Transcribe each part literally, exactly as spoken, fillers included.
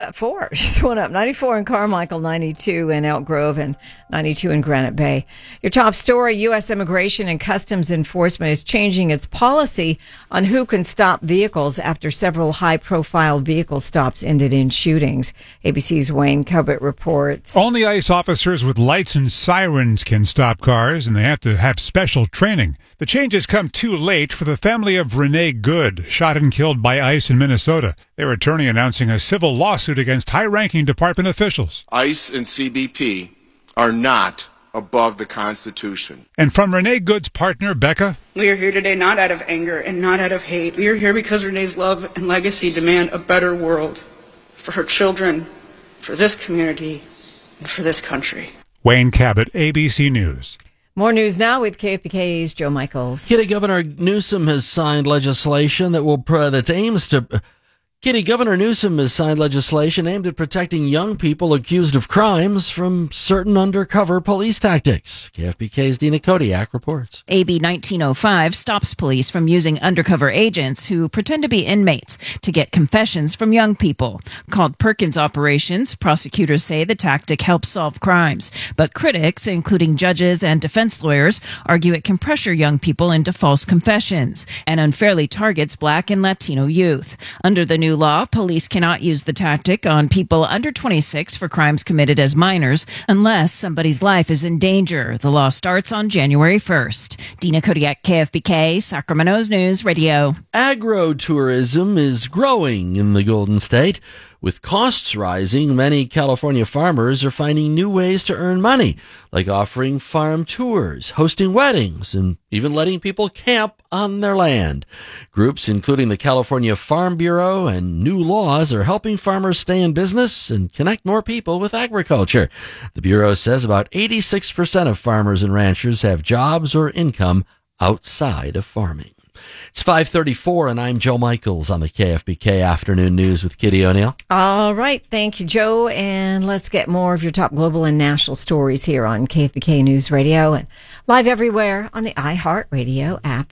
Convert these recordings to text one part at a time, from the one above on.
four. Just went up. ninety-four in Carmichael, ninety-two in Elk Grove, and ninety-two in Granite Bay. Your top story, U S Immigration and Customs Enforcement is changing its policy on who can stop vehicles after several high-profile vehicle stops ended in shootings. A B C's Wayne Cubitt reports. Only ICE officers with lights and sirens can stop cars, and they have to have special training. The changes come too late for the family of Renee Good, shot and killed by ICE in Minnesota. Their attorney announcing a civil lawsuit against high-ranking department officials. ICE and C B P are not above the Constitution. And from Renee Good's partner, Becca. We are here today not out of anger and not out of hate. We are here because Renee's love and legacy demand a better world for her children, for this community, and for this country. Wayne Cubitt, A B C News. More news now with K F B K's Joe Michaels. Kitty Governor Newsom has signed legislation that will uh, that aims to. Kitty Governor Newsom has signed legislation aimed at protecting young people accused of crimes from certain undercover police tactics. K F B K's Dina Kodiak reports. A B nineteen oh five stops police from using undercover agents who pretend to be inmates to get confessions from young people. Called Perkins operations, prosecutors say the tactic helps solve crimes. But critics, including judges and defense lawyers, argue it can pressure young people into false confessions and unfairly targets Black and Latino youth. Under the new law, police cannot use the tactic on people under twenty-six for crimes committed as minors unless somebody's life is in danger. The law starts on January first. Dina Kodiak, K F B K, Sacramento's News Radio. Agro-tourism is growing in the Golden State. With costs rising, many California farmers are finding new ways to earn money, like offering farm tours, hosting weddings, and even letting people camp on their land. Groups including the California Farm Bureau and New Laws are helping farmers stay in business and connect more people with agriculture. The Bureau says about eighty-six percent of farmers and ranchers have jobs or income outside of farming. It's five thirty-four, and I'm Joe Michaels on the K F B K Afternoon News with Kitty O'Neill. All right. Thank you, Joe. And let's get more of your top global and national stories here on K F B K News Radio and live everywhere on the iHeartRadio app.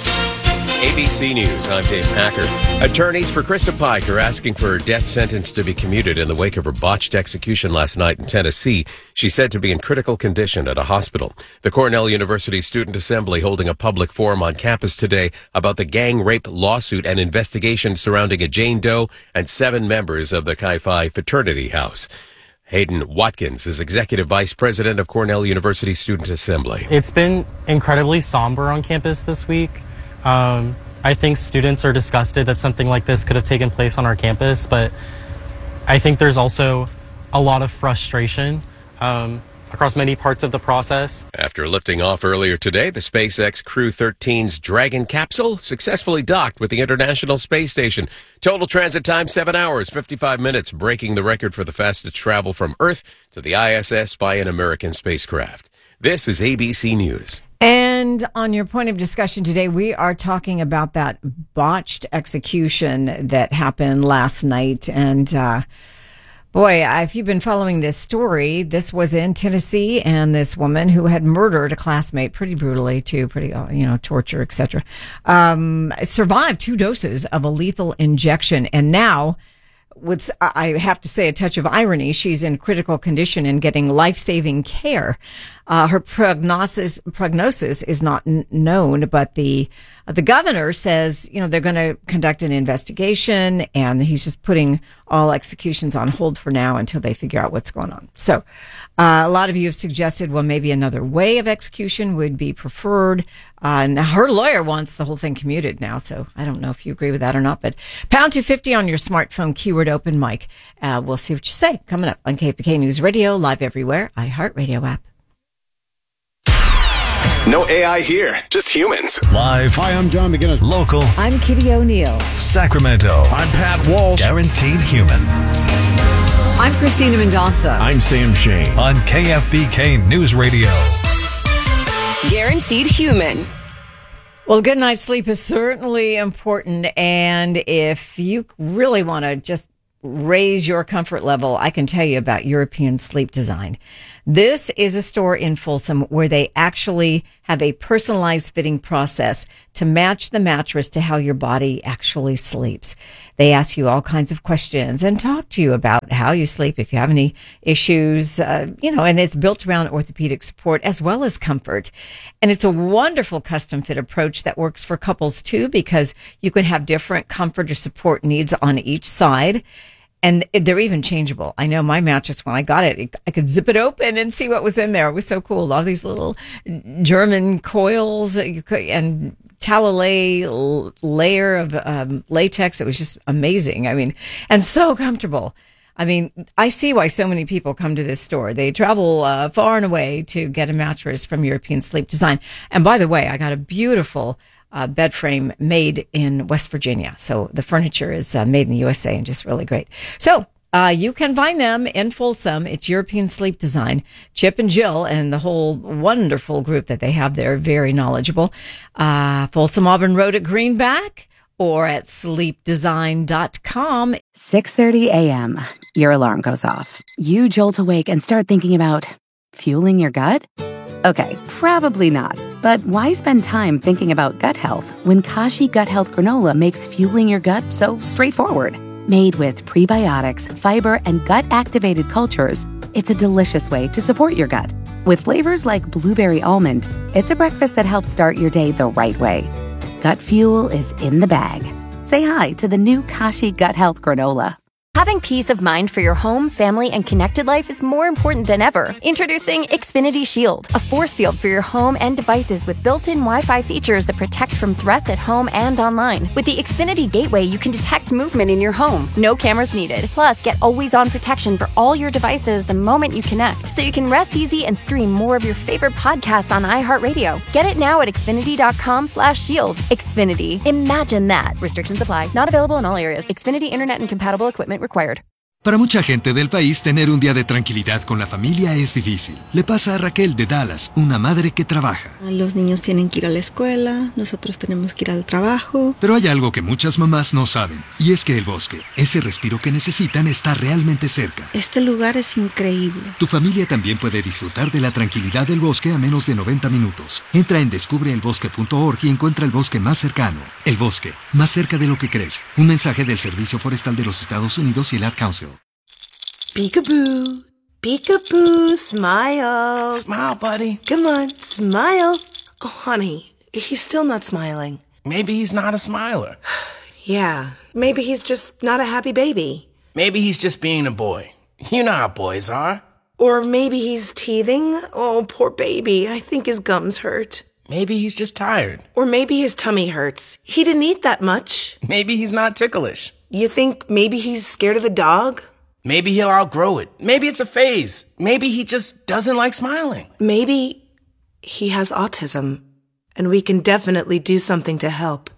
A B C News, I'm Dave Packer. Attorneys for Krista Pike are asking for her death sentence to be commuted in the wake of her botched execution last night in Tennessee. She's said to be in critical condition at a hospital. The Cornell University Student Assembly holding a public forum on campus today about the gang rape lawsuit and investigation surrounding a Jane Doe and seven members of the Chi Phi fraternity house. Hayden Watkins is Executive Vice President of Cornell University Student Assembly. It's been incredibly somber on campus this week. Um, I think students are disgusted that something like this could have taken place on our campus, but I think there's also a lot of frustration um, across many parts of the process. After lifting off earlier today, the SpaceX Crew thirteen's Dragon capsule successfully docked with the International Space Station. Total transit time, seven hours, fifty-five minutes, breaking the record for the fastest travel from Earth to the I S S by an American spacecraft. This is A B C News. And on your point of discussion today, we are talking about that botched execution that happened last night. And uh, boy, if you've been following this story, this was in Tennessee, and this woman who had murdered a classmate pretty brutally, too, pretty, you know, torture, et cetera, um, survived two doses of a lethal injection. And now, with, I have to say, a touch of irony, she's in critical condition and getting life-saving care. Uh, her prognosis prognosis is not n- known, but the uh, the governor says, you know, they're going to conduct an investigation, and he's just putting all executions on hold for now until they figure out what's going on. So, uh, a lot of you have suggested, well, maybe another way of execution would be preferred. Uh, now her lawyer wants the whole thing commuted now, so I don't know if you agree with that or not. But pound two fifty on your smartphone, keyword open mic. Uh, we'll see what you say coming up on K F B K News Radio, live everywhere, iHeartRadio app. No A I here, just humans. Live. Hi, I'm John McGinnis. Local. I'm Kitty O'Neill. Sacramento. I'm Pat Walsh. Guaranteed human. I'm Christina Mendonça. I'm Sam Shane. On K F B K News Radio. Guaranteed human. Well, good night's sleep is certainly important. And if you really want to just raise your comfort level, I can tell you about European Sleep Design. This is a store in Folsom where they actually have a personalized fitting process to match the mattress to how your body actually sleeps. They ask you all kinds of questions and talk to you about how you sleep, if you have any issues, uh, you know, and it's built around orthopedic support as well as comfort. And it's a wonderful custom fit approach that works for couples too, because you can have different comfort or support needs on each side. And they're even changeable. I know my mattress, when I got it, I could zip it open and see what was in there. It was so cool. All these little German coils and Talalay layer of um, latex. It was just amazing. I mean, and so comfortable. I mean, I see why so many people come to this store. They travel uh, far and away to get a mattress from European Sleep Design. And by the way, I got a beautiful Uh, bed frame made in West Virginia. So the furniture is uh, made in the U S A and just really great. So uh, you can find them in Folsom. It's European Sleep Design. Chip and Jill and the whole wonderful group that they have there, very knowledgeable. Uh, Folsom Auburn Road at Greenback or at sleep design dot com. six thirty a.m. Your alarm goes off. You jolt awake and start thinking about fueling your gut? Okay, probably not. But why spend time thinking about gut health when Kashi Gut Health Granola makes fueling your gut so straightforward? Made with prebiotics, fiber, and gut-activated cultures, it's a delicious way to support your gut. With flavors like blueberry almond, it's a breakfast that helps start your day the right way. Gut fuel is in the bag. Say hi to the new Kashi Gut Health Granola. Having peace of mind for your home, family, and connected life is more important than ever. Introducing Xfinity Shield, a force field for your home and devices with built-in Wi-Fi features that protect from threats at home and online. With the Xfinity Gateway, you can detect movement in your home. No cameras needed. Plus, get always-on protection for all your devices the moment you connect, so you can rest easy and stream more of your favorite podcasts on iHeartRadio. Get it now at xfinity.com slash shield. Xfinity. Imagine that. Restrictions apply. Not available in all areas. Xfinity Internet and compatible equipment required. Para mucha gente del país, tener un día de tranquilidad con la familia es difícil. Le pasa a Raquel de Dallas, una madre que trabaja. Los niños tienen que ir a la escuela, nosotros tenemos que ir al trabajo. Pero hay algo que muchas mamás no saben, y es que el bosque, ese respiro que necesitan, está realmente cerca. Este lugar es increíble. Tu familia también puede disfrutar de la tranquilidad del bosque a menos de noventa minutos. Entra en descubre el bosque punto org y encuentra el bosque más cercano. El bosque, más cerca de lo que crees. Un mensaje del Servicio Forestal de los Estados Unidos y el Ad Council. Peekaboo, peekaboo, smile. Smile, buddy. Come on, smile. Oh, honey, he's still not smiling. Maybe he's not a smiler. Yeah, maybe he's just not a happy baby. Maybe he's just being a boy. You know how boys are. Or maybe he's teething. Oh, poor baby. I think his gums hurt. Maybe he's just tired. Or maybe his tummy hurts. He didn't eat that much. Maybe he's not ticklish. You think maybe he's scared of the dog? Maybe he'll outgrow it. Maybe it's a phase. Maybe he just doesn't like smiling. Maybe he has autism, and we can definitely do something to help.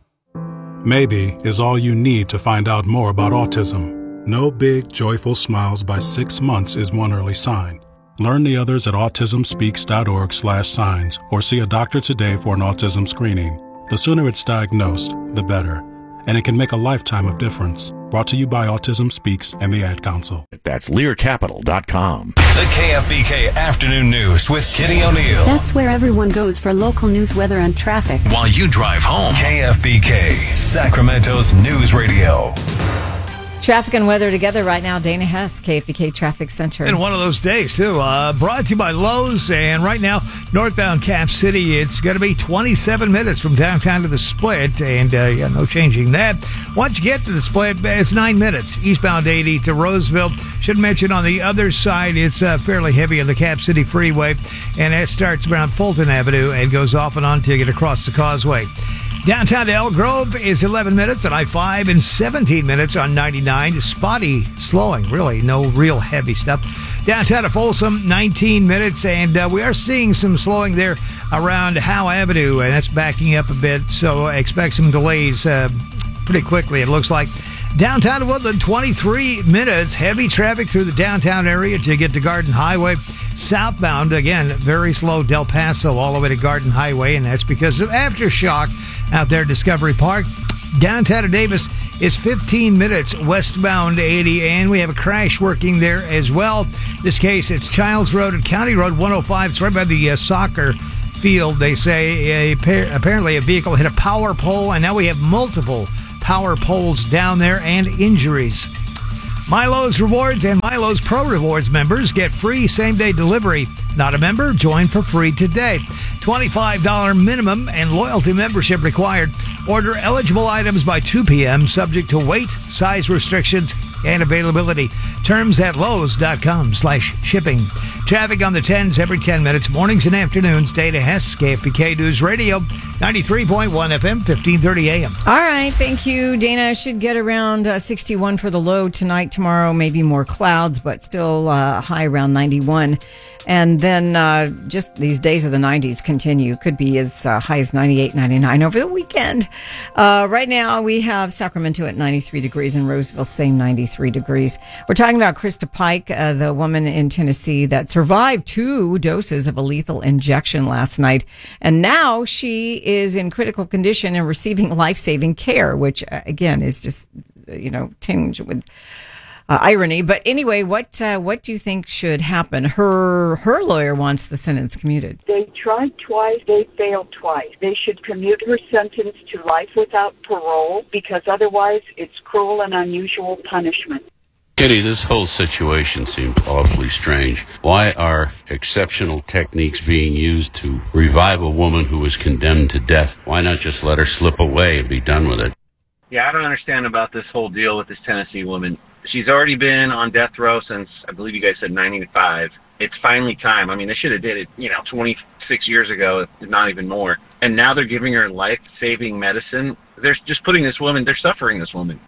Maybe is all you need to find out more about autism. No big, joyful smiles by six months is one early sign. Learn the others at autism speaks dot org slash signs or see a doctor today for an autism screening. The sooner it's diagnosed, the better. And it can make a lifetime of difference. Brought to you by Autism Speaks and the Ad Council. That's Lear Capital dot com. The K F B K Afternoon News with Kitty O'Neill. That's where everyone goes for local news, weather, and traffic. While you drive home, K F B K, Sacramento's news radio. Traffic and weather together right now. Dana Hess, K F B K Traffic Center. And one of those days, too. Uh, brought to you by Lowe's. And right now, northbound Cap City, it's going to be twenty-seven minutes from downtown to the split. And uh, yeah, no changing that. Once you get to the split, it's nine minutes. Eastbound eighty to Roseville. Should mention on the other side, it's uh, fairly heavy on the Cap City Freeway. And it starts around Fulton Avenue and goes off and on till you get across the causeway. Downtown to Elk Grove is eleven minutes on I five and seventeen minutes on ninety-nine. Spotty slowing, really. No real heavy stuff. Downtown to Folsom, nineteen minutes. And uh, we are seeing some slowing there around Howe Avenue. And that's backing up a bit. So expect some delays uh, pretty quickly, it looks like. Downtown to Woodland, twenty-three minutes. Heavy traffic through the downtown area to get to Garden Highway. Southbound, again, very slow Del Paso all the way to Garden Highway. And that's because of Aftershock out there at Discovery Park. Downtown of Davis is fifteen minutes westbound eighty, and we have a crash working there as well. In this case, it's Childs Road and County Road one oh five. It's right by the uh, soccer field. They say a, apparently a vehicle hit a power pole, and now we have multiple power poles down there and injuries. Milo's Rewards and Milo's Pro Rewards members get free same-day delivery. Not a member? Join for free today. twenty-five dollars minimum and loyalty membership required. Order eligible items by two p.m. subject to weight, size restrictions, and availability. Terms at Lowe's.com slash shipping. Traffic on the tens every ten minutes, mornings and afternoons. Dana Hess, K F B K News Radio, ninety-three point one F M, fifteen thirty A M. All right, thank you, Dana. Should get around uh, sixty-one for the low tonight. Tomorrow, maybe more clouds, but still uh, high around ninety-one. And then uh, just these days of the nineties continue. Could be as uh, high as ninety-eight, ninety-nine over the weekend. Uh, right now, we have Sacramento at ninety-three degrees and Roseville, same ninety-three degrees. We're talking about Krista Pike, uh, the woman in Tennessee that survived two doses of a lethal injection last night. And now she is in critical condition and receiving life-saving care, which, uh, again, is just, you know, tinged with Uh, irony. But anyway, what uh, what do you think should happen? Her her lawyer wants the sentence commuted. They tried twice. They failed twice. They should commute her sentence to life without parole because otherwise it's cruel and unusual punishment. Kitty, this whole situation seems awfully strange. Why are exceptional techniques being used to revive a woman who was condemned to death? Why not just let her slip away and be done with it? Yeah, I don't understand about this whole deal with this Tennessee woman. She's already been on death row since, I believe you guys said ninety-five. It's finally time. I mean, they should have did it, you know, twenty-six years ago, if not even more. And now they're giving her life-saving medicine. They're just putting this woman, they're suffering this woman.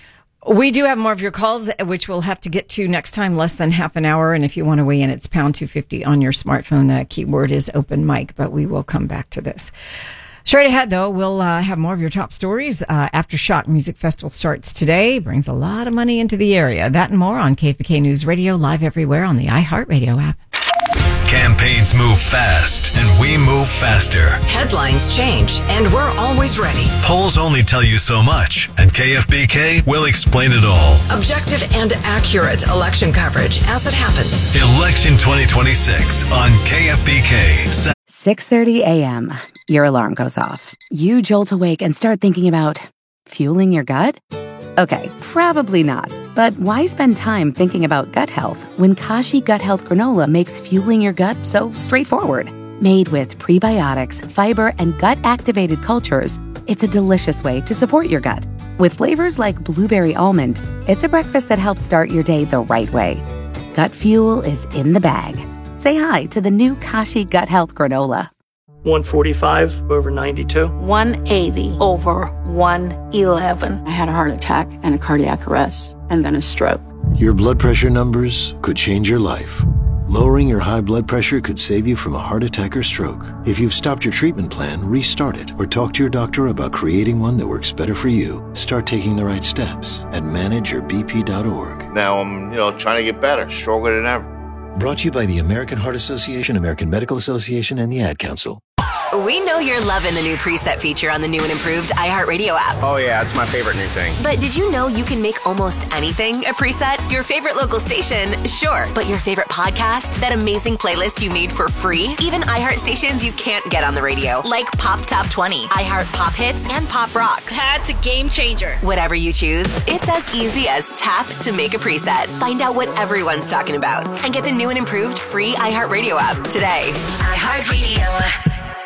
We do have more of your calls, which we'll have to get to next time, less than half an hour. And if you want to weigh in, it's pound two fifty on your smartphone. The keyword is open mic, but we will come back to this. Straight ahead, though, we'll uh, have more of your top stories. Uh, Aftershock Music Festival starts today. Brings a lot of money into the area. That and more on K F B K News Radio, live everywhere on the iHeartRadio app. Campaigns move fast, and we move faster. Headlines change, and we're always ready. Polls only tell you so much, and K F B K will explain it all. Objective and accurate election coverage as it happens. Election twenty twenty-six on K F B K. six thirty a.m. Your alarm goes off. You jolt awake and start thinking about fueling your gut? Okay, probably not. But why spend time thinking about gut health when Kashi Gut Health Granola makes fueling your gut so straightforward? Made with prebiotics, fiber, and gut-activated cultures, it's a delicious way to support your gut. With flavors like blueberry almond, it's a breakfast that helps start your day the right way. Gut fuel is in the bag. Say hi to the new Kashi Gut Health Granola. one forty-five over ninety-two. one eighty over one eleven. I had a heart attack and a cardiac arrest and then a stroke. Your blood pressure numbers could change your life. Lowering your high blood pressure could save you from a heart attack or stroke. If you've stopped your treatment plan, restart it or talk to your doctor about creating one that works better for you. Start taking the right steps at manage your b p dot org. Now I'm, you know, trying to get better, stronger than ever. Brought to you by the American Heart Association, American Medical Association, and the Ad Council. We know you're loving the new preset feature on the new and improved iHeartRadio app. Oh, yeah, it's my favorite new thing. But did you know you can make almost anything a preset? Your favorite local station, sure. But your favorite podcast? That amazing playlist you made for free? Even iHeart stations you can't get on the radio, like Pop Top twenty, iHeart Pop Hits, and Pop Rocks. That's a game changer. Whatever you choose, it's as easy as tap to make a preset. Find out what everyone's talking about and get the new and improved free iHeartRadio app today. iHeartRadio.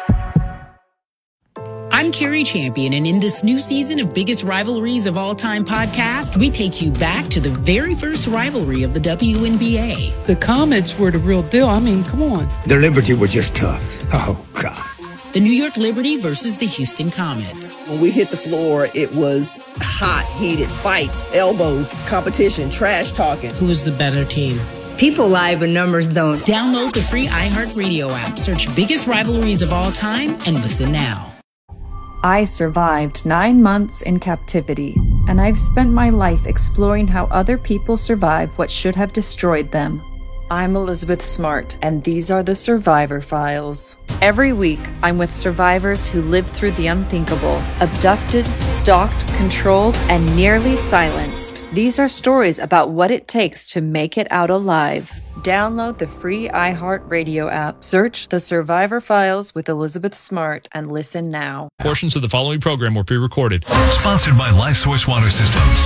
I'm Carrie Champion, and in this new season of Biggest Rivalries of All Time podcast, we take you back to the very first rivalry of the W N B A. The Comets were the real deal. I mean, come on. The Liberty were just tough. Oh, God. The New York Liberty versus the Houston Comets. When we hit the floor, it was hot, heated fights, elbows, competition, trash talking. Who was the better team? People lie, but numbers don't. Download the free iHeartRadio app. Search Biggest Rivalries of All Time and listen now. I survived nine months in captivity, and I've spent my life exploring how other people survive what should have destroyed them. I'm Elizabeth Smart, and these are the Survivor Files. Every week, I'm with survivors who lived through the unthinkable, abducted, stalked, controlled, and nearly silenced. These are stories about what it takes to make it out alive. Download the free iHeartRadio app, search The Survivor Files with Elizabeth Smart, and listen now. Portions of the following program were pre-recorded. Sponsored by LifeSource Water Systems.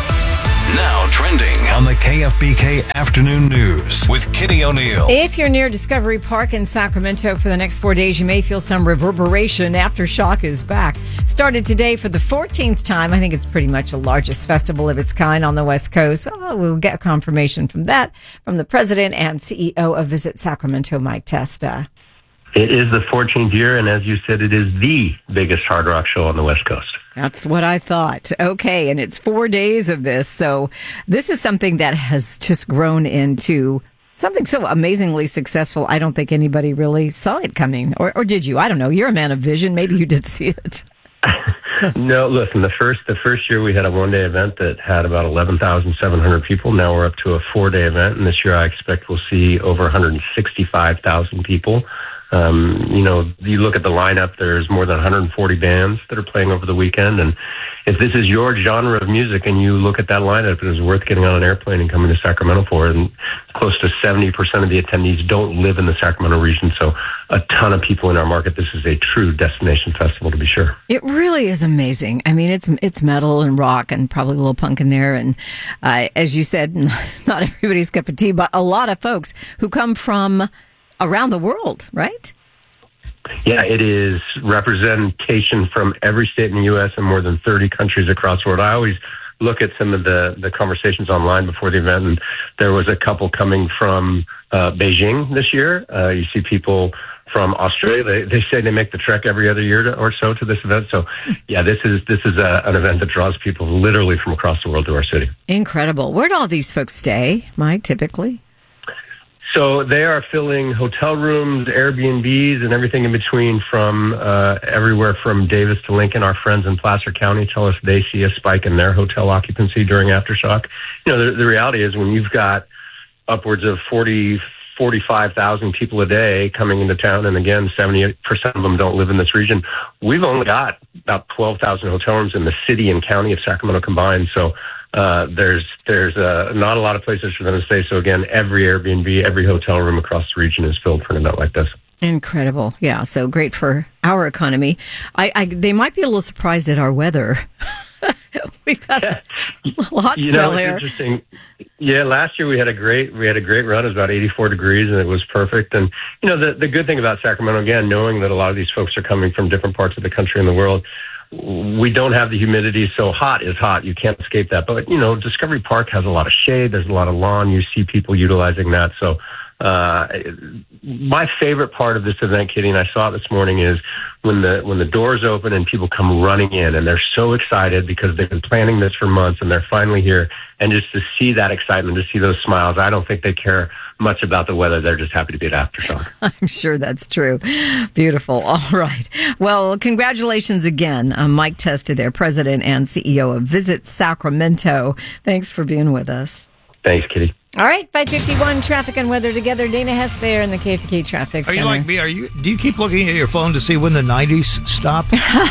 Now trending on the K F B K Afternoon News with Kitty O'Neill. If you're near Discovery Park in Sacramento for the next four days, you may feel some reverberation. Aftershock is back. Started today for the fourteenth time. I think it's pretty much the largest festival of its kind on the West Coast. Oh, we'll get confirmation from that from the president and C E O of Visit Sacramento, Mike Testa. It is the fourteenth year, and as you said, it is the biggest hard rock show on the West Coast. That's what I thought. Okay, and it's four days of this, so this is something that has just grown into something so amazingly successful. I don't think anybody really saw it coming, or, or did you? I don't know. You're a man of vision. Maybe you did see it. No, listen, the first the first year we had a one-day event that had about eleven thousand seven hundred people. Now we're up to a four-day event, and this year I expect we'll see over one hundred sixty-five thousand people. Um, you know, you look at the lineup, there's more than one hundred forty bands that are playing over the weekend. And if this is your genre of music and you look at that lineup, it is worth getting on an airplane and coming to Sacramento for it. And close to seventy percent of the attendees don't live in the Sacramento region. So a ton of people in our market. This is a true destination festival, to be sure. It really is amazing. I mean, it's it's metal and rock and probably a little punk in there. And uh, as you said, not everybody's cup of tea, but a lot of folks who come from around the world, right? Yeah, it is representation from every state in the U S and more than thirty countries across the world. I always look at some of the, the conversations online before the event, and there was a couple coming from uh, Beijing this year. Uh, you see people from Australia. They, they say they make the trek every other year to, or so to this event. So, yeah, this is this is a, an event that draws people literally from across the world to our city. Incredible. Where do all these folks stay, Mike, typically? So they are filling hotel rooms, Airbnbs, and everything in between from uh, everywhere from Davis to Lincoln. Our friends in Placer County tell us they see a spike in their hotel occupancy during Aftershock. You know, the, the reality is when you've got upwards of forty, forty-five thousand people a day coming into town, and again, seventy percent of them don't live in this region, we've only got about twelve thousand hotel rooms in the city and county of Sacramento combined. So Uh, there's there's uh, not a lot of places for them to stay. So again, every Airbnb, every hotel room across the region is filled for an event like this. Incredible. Yeah, so great for our economy. I, I They might be a little surprised at our weather. We've got a hot you spell know, it's here. Interesting. Yeah, last year we had a great we had a great run. It was about eighty-four degrees, and it was perfect. And you know, the the good thing about Sacramento, again, knowing that a lot of these folks are coming from different parts of the country and the world, we don't have the humidity, so hot is hot. You can't escape that. But, you know, Discovery Park has a lot of shade. There's a lot of lawn. You see people utilizing that. So uh, my favorite part of this event, Kitty, and I saw it this morning, is when the when the doors open and people come running in, and they're so excited because they've been planning this for months, and they're finally here. And just to see that excitement, to see those smiles, I don't think they care much about the weather. They're just happy to be at Aftershock. I'm sure that's true. Beautiful. All right. Well, congratulations again, uh, Mike Testa, their president and C E O of Visit Sacramento. Thanks for being with us. Thanks, Kitty. All right, five fifty-one, traffic and weather together. Dana Hess there in the K F K Traffic Center. Are you like me? Are you? Do you keep looking at your phone to see when the nineties stop?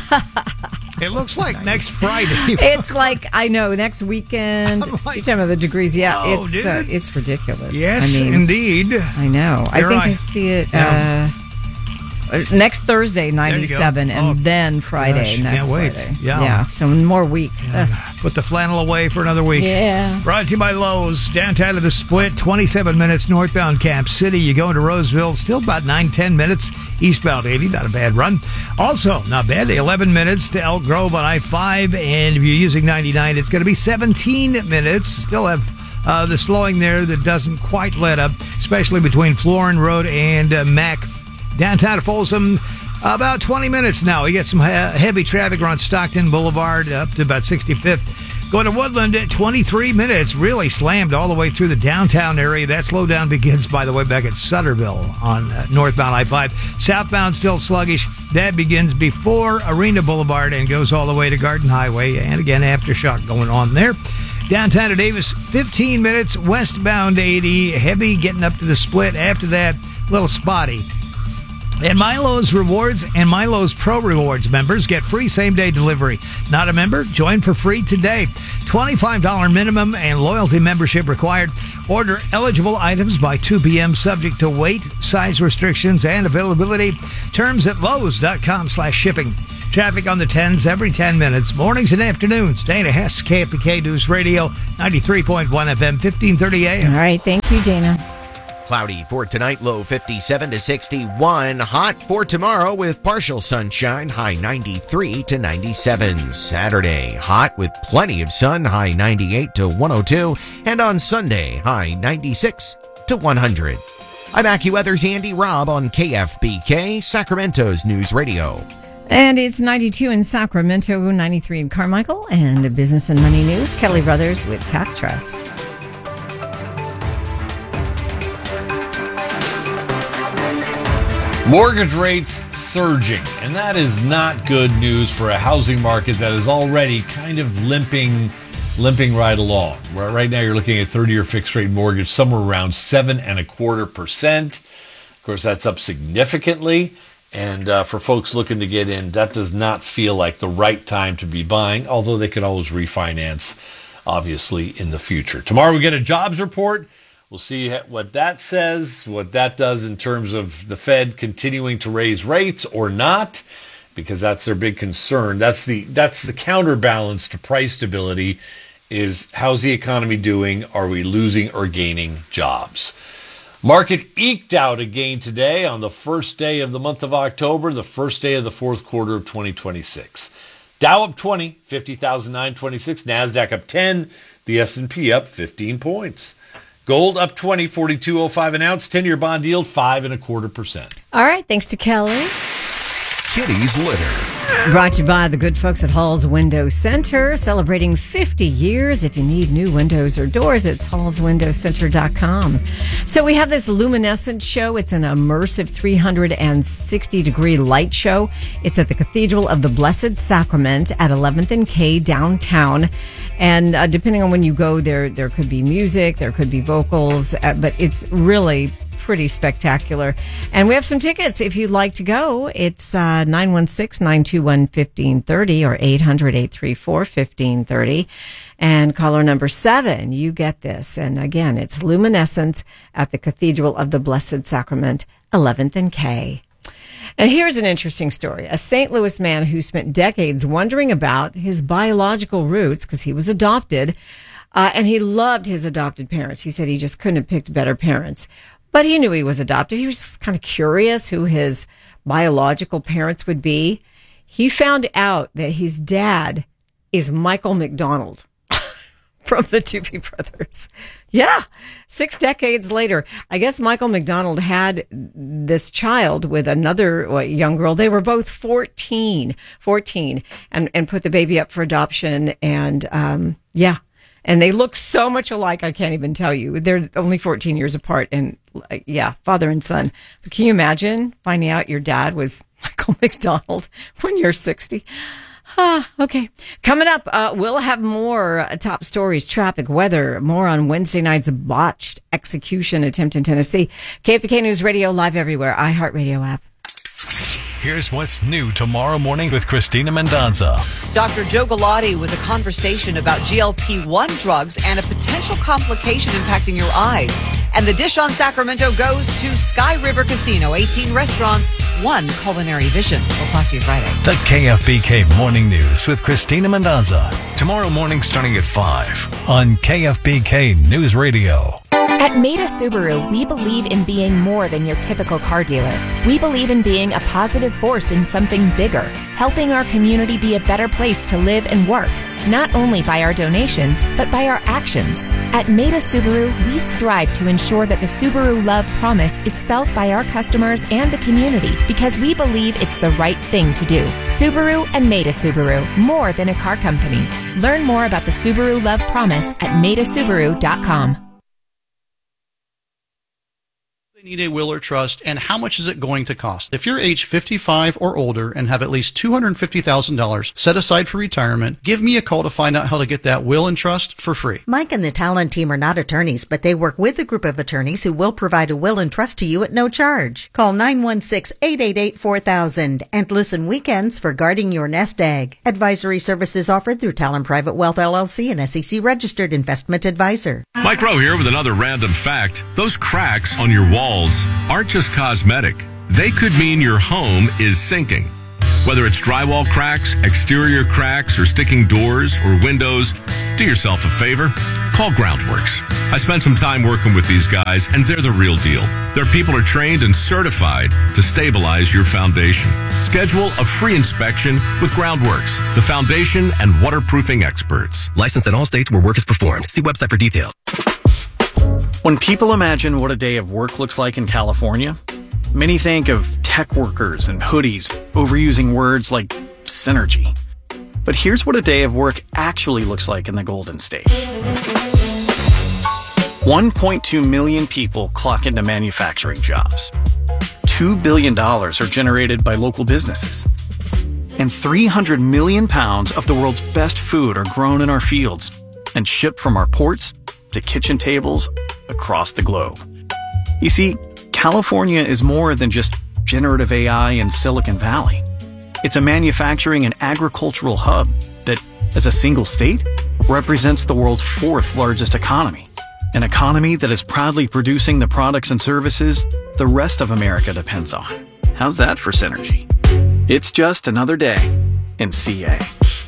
It looks like next Friday. It's like, I know, next weekend. Like, you're talking about the degrees. Yeah, oh, it's uh, it's ridiculous. Yes, I mean, indeed. I know. You're I think right. I see it yeah. uh, next Thursday, ninety-seven, and oh, then Friday, gosh, next can't wait. Friday. Yeah. yeah, so more week. Yeah. Put the flannel away for another week. Yeah. Brought to you by Lowe's. Downtown of the Split, twenty-seven minutes northbound Cap City. You go into Roseville, still about nine, ten minutes. Eastbound eighty, not a bad run. Also, not bad, eleven minutes to Elk Grove on I five. And if you're using ninety-nine, it's going to be seventeen minutes. Still have uh, the slowing there that doesn't quite let up, especially between Florin Road and uh, Mac. Downtown to Folsom, about twenty minutes now. We get some he- heavy traffic around Stockton Boulevard up to about sixty-fifth. Going to Woodland at twenty-three minutes, really slammed all the way through the downtown area. That slowdown begins, by the way, back at Sutterville on uh, northbound I five. Southbound still sluggish. That begins before Arena Boulevard and goes all the way to Garden Highway. And again, Aftershock going on there. Downtown to Davis, fifteen minutes. Westbound eighty, heavy getting up to the split. After that, a little spotty. And Milo's Rewards and Milo's Pro Rewards members get free same-day delivery. Not a member? Join for free today. twenty-five dollars minimum and loyalty membership required. Order eligible items by two p.m. subject to weight, size restrictions, and availability. Terms at Lowe's.com slash shipping. Traffic on the tens every ten minutes. Mornings and afternoons. Dana Hess, K F B K News Radio, ninety-three point one F M, fifteen thirty A M. All right. Thank you, Dana. Cloudy for tonight, low fifty-seven to sixty-one. Hot for tomorrow with partial sunshine, high ninety-three to ninety-seven. Saturday, hot with plenty of sun, high ninety-eight to one oh two. And on Sunday, high ninety-six to one hundred. I'm AccuWeather's Andy Robb on K F B K, Sacramento's News Radio. And it's ninety-two in Sacramento, ninety-three in Carmichael, and Business and Money News. Kelly Brothers with Cap Trust. Mortgage rates surging, and that is not good news for a housing market that is already kind of limping limping right along. Right now you're looking at thirty-year fixed-rate mortgage somewhere around seven and a quarter percent. Of course, that's up significantly, and uh, for folks looking to get in, that does not feel like the right time to be buying, although they can always refinance, obviously, in the future. Tomorrow we get a jobs report. We'll see what that says, what that does in terms of the Fed continuing to raise rates or not, because that's their big concern. That's the that's the counterbalance to price stability is how's the economy doing? Are we losing or gaining jobs? Market eked out a gain today on the first day of the month of October, the first day of the fourth quarter of twenty twenty-six. Dow up twenty, fifty thousand nine hundred twenty-six. NASDAQ up ten. The S and P up fifteen points. Gold up twenty, forty-two oh five an ounce. ten-year bond yield five and a quarter percent. All right, thanks to Kelly. Kitty's Litter. Brought to you by the good folks at Hall's Window Center, celebrating fifty years. If you need new windows or doors, it's halls window center dot com. So we have this luminescent show. It's an immersive three hundred sixty degree light show. It's at the Cathedral of the Blessed Sacrament at eleventh and K downtown. And uh, depending on when you go there, there could be music, there could be vocals, uh, but it's really pretty spectacular. And we have some tickets if you'd like to go. It's uh, nine one six, nine two one, one five three zero or eight hundred, eight three four, one five three zero. And caller number seven, you get this. And again, it's Luminescence at the Cathedral of the Blessed Sacrament, eleventh and K. And here's an interesting story. A Saint Louis man who spent decades wondering about his biological roots because he was adopted, uh, and he loved his adopted parents. He said he just couldn't have picked better parents. But he knew he was adopted. He was just kind of curious who his biological parents would be. He found out that his dad is Michael McDonald from the Doobie Brothers. Yeah. Six decades later, I guess Michael McDonald had this child with another what, young girl. They were both fourteen, fourteen and, and put the baby up for adoption. And, um, yeah. And they look so much alike, I can't even tell you. They're only fourteen years apart. And, uh, yeah, father and son. But can you imagine finding out your dad was Michael McDonald when you're sixty? Ah, okay. Coming up, uh, we'll have more uh, top stories, traffic, weather, more on Wednesday night's botched execution attempt in Tennessee. K F B K News Radio, live everywhere, iHeartRadio app. Here's what's new tomorrow morning with Christina Mendonza. Doctor Joe Galati with a conversation about G L P one drugs and a potential complication impacting your eyes. And the dish on Sacramento goes to Sky River Casino, eighteen restaurants, one culinary vision. We'll talk to you Friday. The K F B K Morning News with Christina Mendonza. Tomorrow morning starting at five on K F B K News Radio. At Maida Subaru, we believe in being more than your typical car dealer. We believe in being a positive force in something bigger, helping our community be a better place to live and work, not only by our donations, but by our actions. At Maida Subaru, we strive to ensure that the Subaru Love Promise is felt by our customers and the community because we believe it's the right thing to do. Subaru and Maida Subaru, more than a car company. Learn more about the Subaru Love Promise at maida subaru dot com. They need a will or trust, and how much is it going to cost? If you're age fifty-five or older and have at least two hundred fifty thousand dollars set aside for retirement, give me a call to find out how to get that will and trust for free. Mike and the Talon team are not attorneys, but they work with a group of attorneys who will provide a will and trust to you at no charge. Call nine one six, eight eight eight, four thousand and listen weekends for Guarding Your Nest Egg. Advisory services offered through Talon Private Wealth L L C, an S E C registered investment advisor. Mike Rowe here with another random fact. Those cracks on your walls aren't just cosmetic. They could mean your home is sinking. Whether it's drywall cracks, exterior cracks, or sticking doors or windows, do yourself a favor. Call Groundworks. I spent some time working with these guys, and they're the real deal. Their people are trained and certified to stabilize your foundation. Schedule a free inspection with Groundworks, the foundation and waterproofing experts. Licensed in all states where work is performed. See website for details. When people imagine what a day of work looks like in California, many think of tech workers and hoodies, overusing words like synergy. But here's what a day of work actually looks like in the Golden State. one point two million people clock into manufacturing jobs. two billion dollars are generated by local businesses. And three hundred million pounds of the world's best food are grown in our fields and shipped from our ports to kitchen tables across the globe. You see, California is more than just generative A I and Silicon Valley. It's a manufacturing and agricultural hub that, as a single state, represents the world's fourth largest economy. An economy that is proudly producing the products and services the rest of America depends on. How's that for synergy? It's just another day in C A.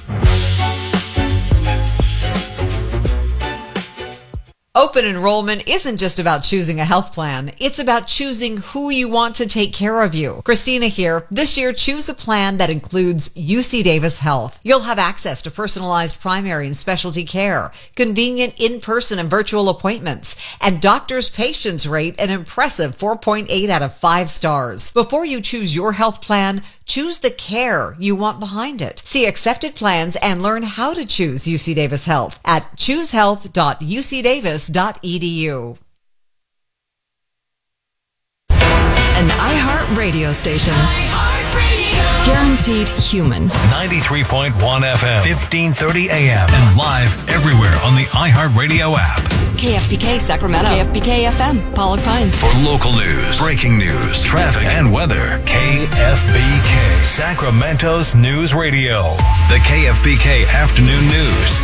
Open enrollment isn't just about choosing a health plan. It's about choosing who you want to take care of you. Christina here. This year, choose a plan that includes U C Davis Health. You'll have access to personalized primary and specialty care, convenient in-person and virtual appointments, and doctors' patients rate an impressive four point eight out of five stars. Before you choose your health plan, choose the care you want behind it. See accepted plans and learn how to choose U C Davis Health at choose health dot u c davis dot e d u. An iHeart radio station. Guaranteed human. ninety-three point one F M, fifteen thirty A M, and live everywhere on the iHeartRadio app. K F B K Sacramento. K F B K F M, Pollock Pines. For local news, breaking news, traffic, and weather, K F B K, Sacramento's news radio. The K F B K Afternoon News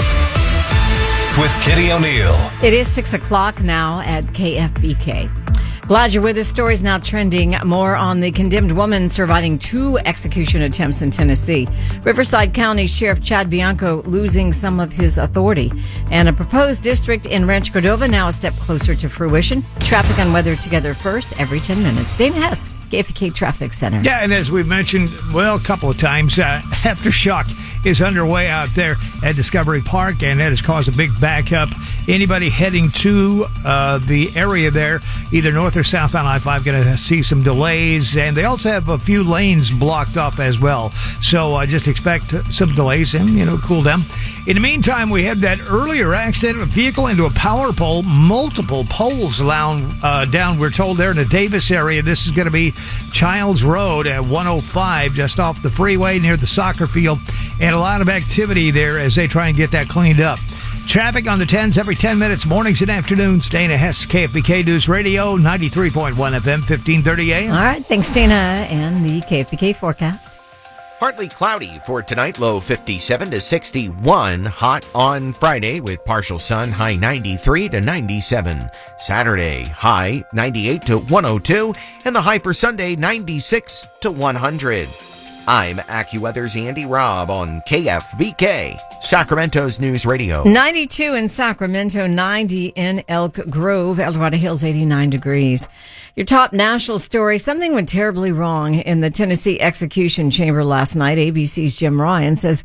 with Kitty O'Neill. It is six o'clock now at K F B K. Glad you're with us. Stories now trending. More on the condemned woman surviving two execution attempts in Tennessee. Riverside County Sheriff Chad Bianco losing some of his authority. And a proposed district in Rancho Cordova now a step closer to fruition. Traffic and weather together first every ten minutes. Dana Hess, K F B K Traffic Center. Yeah, and as we've mentioned, well, a couple of times, uh, Aftershock is underway out there at Discovery Park, and that has caused a big backup. Anybody heading to uh, the area there, either north or south on I five, going to see some delays, and they also have a few lanes blocked up as well. So uh, just expect some delays and, you know, cool down. In the meantime, we had that earlier accident of a vehicle into a power pole, multiple poles down, uh, down, we're told, there in the Davis area. This is going to be Childs Road at one oh five, just off the freeway near the soccer field, and a lot of activity there as they try and get that cleaned up. Traffic on the tens every ten minutes, mornings and afternoons. Dana Hess, K F B K News Radio, ninety-three point one F M, fifteen thirty A M. All right, thanks, Dana, and the K F B K forecast. Partly cloudy for tonight, low fifty-seven to sixty-one. Hot on Friday with partial sun, high ninety-three to ninety-seven. Saturday, high ninety-eight to one oh two. And the high for Sunday, ninety-six to one hundred. I'm AccuWeather's Andy Robb on K F B K, Sacramento's News Radio. ninety-two in Sacramento, ninety in Elk Grove, El Dorado Hills, eighty-nine degrees. Your top national story, something went terribly wrong in the Tennessee execution chamber last night. A B C's Jim Ryan says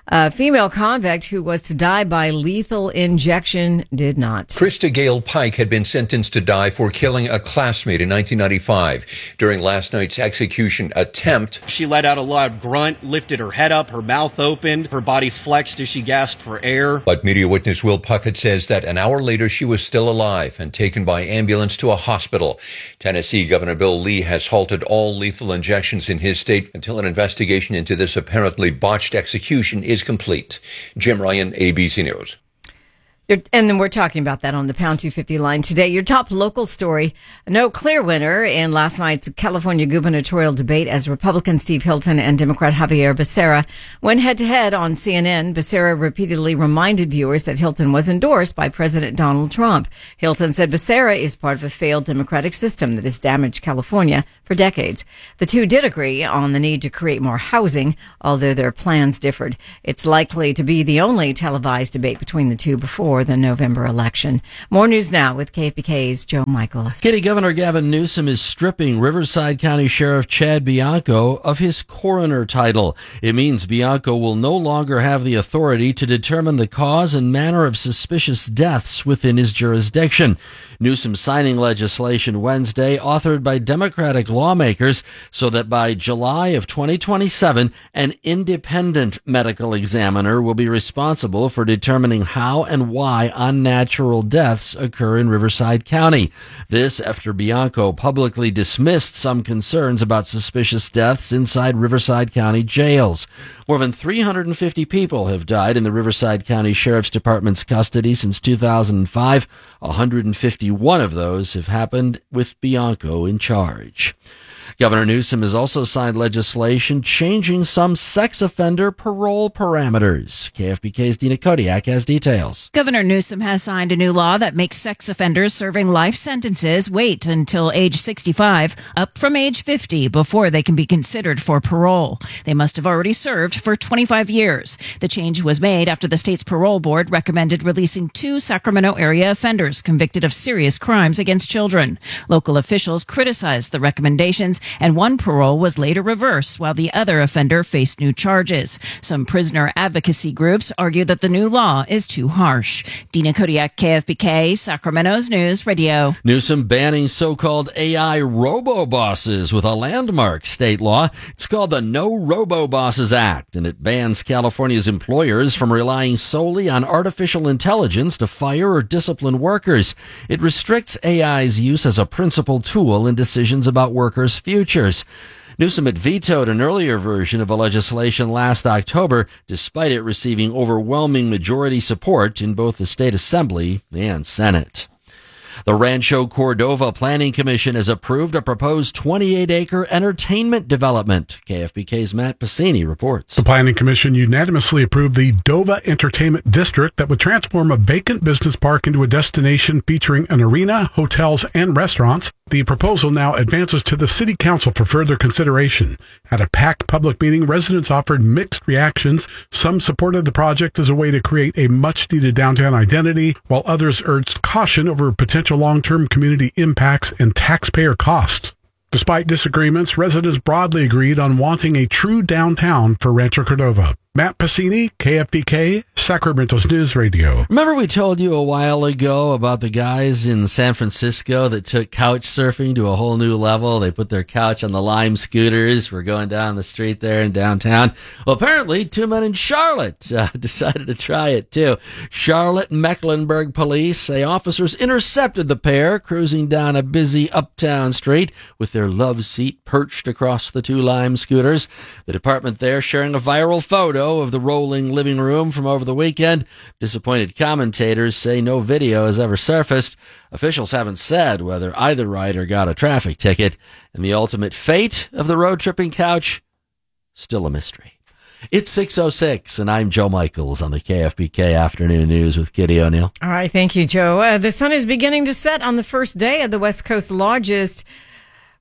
A female convict who was to die by lethal injection did not. Krista Gale Pike had been sentenced to die for killing a classmate in nineteen ninety-five. During last night's execution attempt, she let out a loud grunt, lifted her head up, her mouth opened, her body flexed as she gasped for air. But media witness Will Puckett says that an hour later she was still alive and taken by ambulance to a hospital. Tennessee Governor Bill Lee has halted all lethal injections in his state until an investigation into this apparently botched execution is complete. Jim Ryan, A B C News. You're, and then we're talking about that on the Pound two fifty line today. Your top local story, no clear winner in last night's California gubernatorial debate as Republican Steve Hilton and Democrat Javier Becerra went head-to-head on C N N. Becerra repeatedly reminded viewers that Hilton was endorsed by President Donald Trump. Hilton said Becerra is part of a failed democratic system that has damaged California for decades. The two did agree on the need to create more housing, although their plans differed. It's likely to be the only televised debate between the two before the November election. More news now with K F B K's Joe Michaels. Kitty, Governor Gavin Newsom is stripping Riverside County Sheriff Chad Bianco of his coroner title. It means Bianco will no longer have the authority to determine the cause and manner of suspicious deaths within his jurisdiction. Newsom signing legislation Wednesday authored by Democratic lawmakers so that by July of twenty twenty-seven, an independent medical examiner will be responsible for determining how and why unnatural deaths occur in Riverside County. This after Bianco publicly dismissed some concerns about suspicious deaths inside Riverside County jails. More than three hundred fifty people have died in the Riverside County Sheriff's Department's custody since two thousand five. one hundred fifty-one of those have happened with Bianco in charge. Governor Newsom has also signed legislation changing some sex offender parole parameters. K F B K's Dina Kodiak has details. Governor Newsom has signed a new law that makes sex offenders serving life sentences wait until age sixty-five, up from age fifty, before they can be considered for parole. They must have already served for twenty-five years. The change was made after the state's parole board recommended releasing two Sacramento area offenders convicted of serious crimes against children. Local officials criticized the recommendations, and one parole was later reversed while the other offender faced new charges. Some prisoner advocacy groups argue that the new law is too harsh. Dina Kodiak, K F B K, Sacramento's News Radio. Newsom banning so-called A I robo-bosses with a landmark state law. It's called the No Robo-Bosses Act, and it bans California's employers from relying solely on artificial intelligence to fire or discipline workers. It restricts A I's use as a principal tool in decisions about workers' futures. Newsom had vetoed an earlier version of a legislation last October, despite it receiving overwhelming majority support in both the state assembly and Senate. The Rancho Cordova Planning Commission has approved a proposed twenty-eight acre entertainment development. K F B K's Matt Passini reports. The Planning Commission unanimously approved the Dova Entertainment District that would transform a vacant business park into a destination featuring an arena, hotels, and restaurants. The proposal now advances to the City Council for further consideration. At a packed public meeting, residents offered mixed reactions. Some supported the project as a way to create a much-needed downtown identity, while others urged caution over potential long-term community impacts and taxpayer costs. Despite disagreements, residents broadly agreed on wanting a true downtown for Rancho Cordova. Matt Passini, K F B K, Sacramento's News Radio. Remember we told you a while ago about the guys in San Francisco that took couch surfing to a whole new level? They put their couch on the Lime scooters. We're going down the street there in downtown. Well, apparently two men in Charlotte uh, decided to try it too. Charlotte Mecklenburg police say officers intercepted the pair cruising down a busy uptown street with their love seat perched across the two Lime scooters. The department there sharing a viral photo of the rolling living room from over the weekend. Disappointed commentators say no video has ever surfaced. Officials haven't said whether either rider got a traffic ticket. And the ultimate fate of the road tripping couch, still a mystery. It's six oh six, and I'm Joe Michaels on the K F B K Afternoon News with Kitty O'Neill. All right, thank you, Joe. Uh, the sun is beginning to set on the first day of the West Coast largest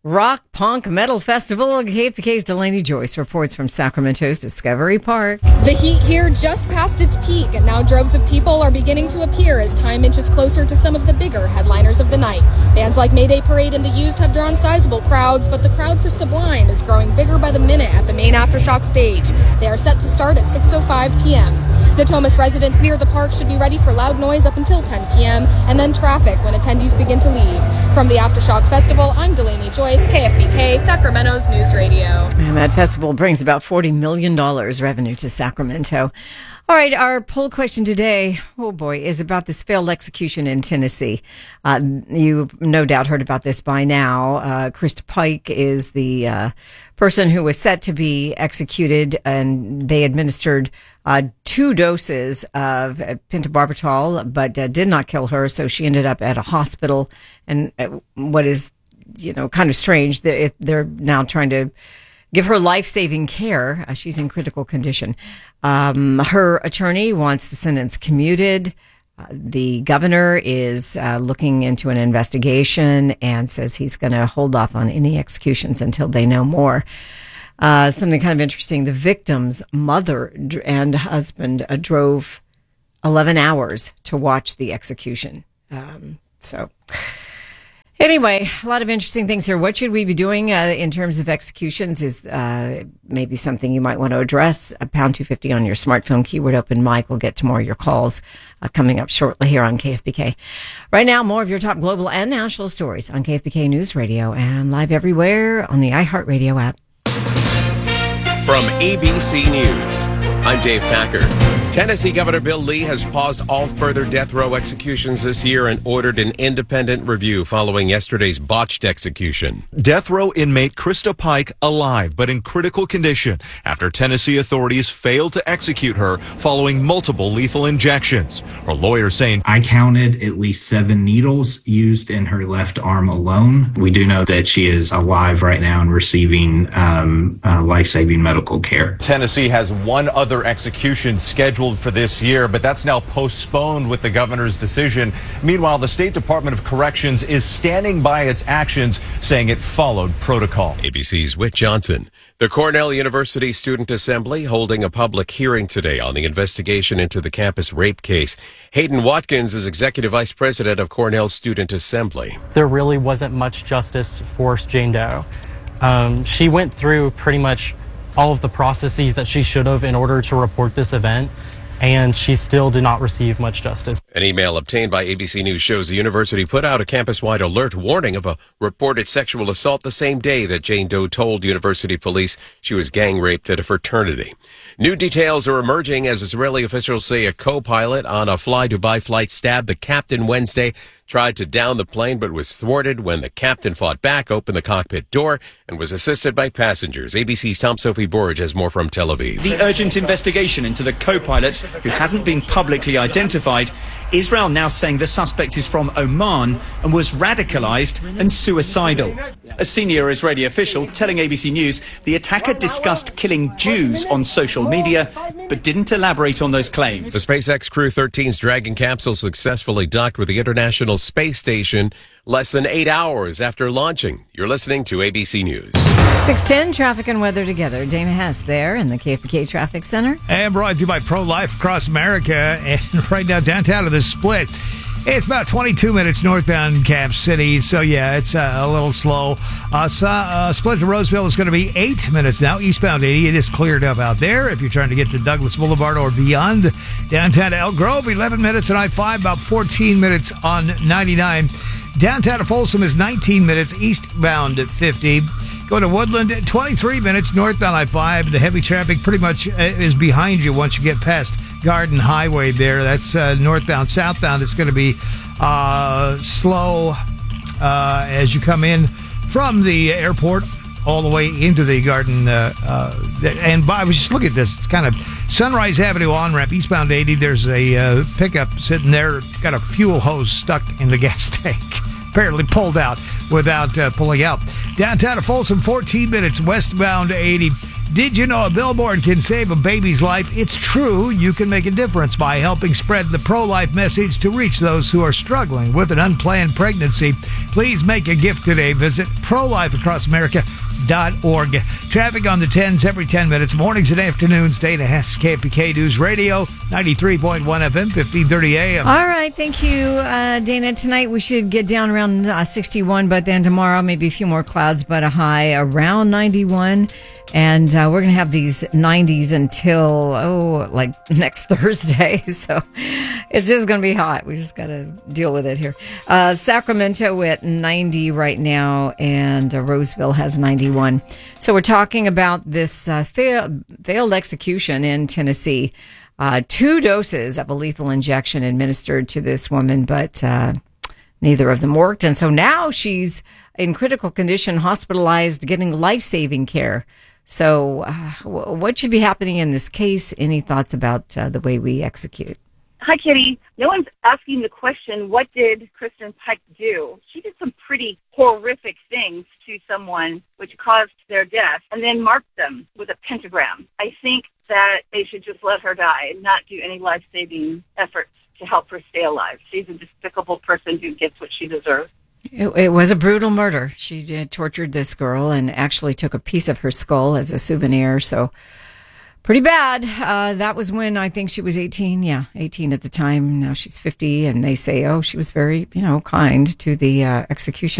Rock Punk Metal Festival. K F B K's Delaney Joyce reports from Sacramento's Discovery Park. The heat here just passed its peak, and now droves of people are beginning to appear as time inches closer to some of the bigger headliners of the night. Bands like Mayday Parade and The Used have drawn sizable crowds, but the crowd for Sublime is growing bigger by the minute at the main Aftershock stage. They are set to start at six oh five p.m. Natomas residents near the park should be ready for loud noise up until ten p.m. and then traffic when attendees begin to leave. From the Aftershock Festival, I'm Delaney Joyce, K F B K, Sacramento's News Radio. And that festival brings about forty million dollars revenue to Sacramento. All right, our poll question today, oh boy, is about this failed execution in Tennessee. Uh, you no doubt heard about this by now. Uh, Krista Pike is the uh, person who was set to be executed, and they administered uh, two doses of pentobarbital, but uh, did not kill her, so she ended up at a hospital. And uh, what is, you know, kind of strange, they're, they're now trying to give her life-saving care. Uh, she's in critical condition. Um, her attorney wants the sentence commuted. Uh, the governor is uh, looking into an investigation and says he's going to hold off on any executions until they know more. Uh, something kind of interesting. The victim's mother and husband uh, drove eleven hours to watch the execution. Um, so... Anyway, a lot of interesting things here. What should we be doing uh, in terms of executions is uh, maybe something you might want to address. A pound two fifty on your smartphone, keyword open mic. We'll get to more of your calls uh, coming up shortly here on K F B K. Right now, more of your top global and national stories on K F B K News Radio and live everywhere on the iHeartRadio app. From A B C News, I'm Dave Packer. Tennessee Governor Bill Lee has paused all further death row executions this year and ordered an independent review following yesterday's botched execution. Death row inmate Krista Pike alive but in critical condition after Tennessee authorities failed to execute her following multiple lethal injections. Her lawyer saying, I counted at least seven needles used in her left arm alone. We do know that she is alive right now and receiving um, uh, life-saving medical care. Tennessee has one other execution scheduled for this year, but that's now postponed with the governor's decision. Meanwhile, the State Department of Corrections is standing by its actions, saying it followed protocol. A B C's Whit Johnson. The Cornell University Student Assembly holding a public hearing today on the investigation into the campus rape case. Hayden Watkins is Executive Vice President of Cornell Student Assembly. There really wasn't much justice for Jane Doe. Um, she went through pretty much all of the processes that she should have in order to report this event, and she still did not receive much justice. An email obtained by A B C News shows the university put out a campus-wide alert warning of a reported sexual assault the same day that Jane Doe told university police she was gang raped at a fraternity. New details are emerging as Israeli officials say a co-pilot on a fly-Dubai flight stabbed the captain Wednesday, tried to down the plane but was thwarted when the captain fought back, opened the cockpit door, and was assisted by passengers. A B C's Tom Sophie Borge has more from Tel Aviv. The urgent investigation into the co-pilot, who hasn't been publicly identified. Israel now saying the suspect is from Oman and was radicalized and suicidal. A senior Israeli official telling A B C News the attacker discussed killing Jews on social media, but didn't elaborate on those claims. The SpaceX Crew thirteen's Dragon capsule successfully docked with the International Space Station less than eight hours after launching. You're listening to A B C News. six ten, traffic and weather together. Dana Hess there in the K F B K Traffic Center. And brought to you by Pro-Life across America. And right now, downtown to the Split. It's about twenty-two minutes northbound Cap City, so yeah, it's uh, a little slow. Uh, so, uh, Split to Roseville is going to be eight minutes now. Eastbound eighty, it is cleared up out there. If you're trying to get to Douglas Boulevard or beyond, downtown to Elk Grove, eleven minutes on I five, about fourteen minutes on ninety-nine. Downtown to Folsom is nineteen minutes, eastbound at fifty. Go to Woodland, twenty-three minutes northbound I five. The heavy traffic pretty much is behind you once you get past Garden Highway there. That's uh, northbound. Southbound, it's going to be uh, slow uh, as you come in from the airport all the way into the Garden. Uh, uh, and I was just looking at this. It's kind of Sunrise Avenue on-ramp, eastbound eighty. There's a uh, pickup sitting there, got a fuel hose stuck in the gas tank. Apparently pulled out without uh, pulling out. Downtown to Folsom, fourteen minutes, westbound eighty. Did you know a billboard can save a baby's life? It's true. You can make a difference by helping spread the pro-life message to reach those who are struggling with an unplanned pregnancy. Please make a gift today. Visit pro life across america dot org. Traffic on the tens every ten minutes, mornings and afternoons. Dana Hess, K P K News Radio, ninety-three point one F M, fifteen thirty A M. All right, thank you, uh, Dana. Tonight we should get down around uh, sixty-one, but then tomorrow maybe a few more clouds, but a high around ninety-one. And uh, we're going to have these nineties until, oh, like next Thursday. So it's just going to be hot. We just got to deal with it here. Uh, Sacramento at ninety right now, and uh, Roseville has ninety-one. So we're talking about this uh, fail, failed execution in Tennessee. Uh, two doses of a lethal injection administered to this woman, but uh, neither of them worked. And so now she's in critical condition, hospitalized, getting life-saving care. So uh, what should be happening in this case? Any thoughts about uh, the way we execute? Hi, Kitty. No one's asking the question, what did Kristen Pike do? She did some pretty horrific things to someone which caused their death and then marked them with a pentagram. I think that they should just let her die and not do any life-saving efforts to help her stay alive. She's a despicable person who gets what she deserves. It, it was a brutal murder. She did, tortured this girl and actually took a piece of her skull as a souvenir. So pretty bad. Uh, that was when I think she was eighteen. Yeah, eighteen at the time. Now she's fifty. And they say, oh, she was very, you know, kind to the uh, execution.